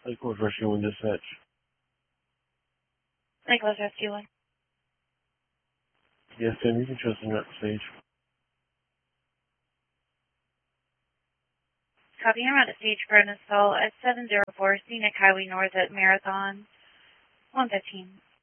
Lakewood Rescue 1 dispatch. Lakewood Rescue 1. Yes, Sam, you can trust him at the stage. Copy, I'm at the stage for an assault at 704 Scenic Highway North at Marathon 115.